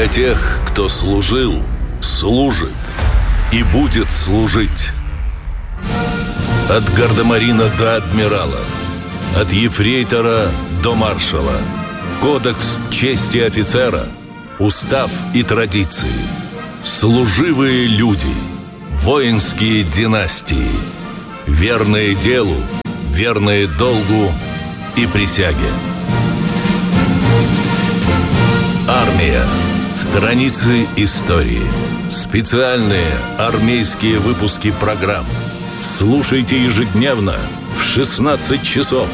Для тех, кто служил, служит и будет служить. От гардемарина до адмирала, от ефрейтора до маршала. Кодекс чести офицера, устав и традиции. Служивые люди, воинские династии. Верные делу, верные долгу и присяге. Армия. Страницы истории. Специальные армейские выпуски программ. Слушайте ежедневно в 16 часов